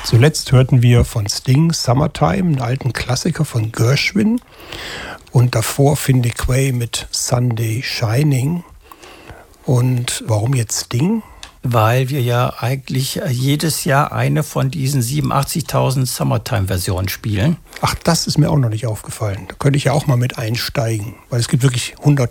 Zuletzt hörten wir von Sting Summertime, einen alten Klassiker von Gershwin. Und davor Finley Quaye mit Sunday Shining. Und warum jetzt Sting? Weil wir ja eigentlich jedes Jahr eine von diesen 87.000 Summertime-Versionen spielen. Ach, das ist mir auch noch nicht aufgefallen. Da könnte ich ja auch mal mit einsteigen, weil es gibt wirklich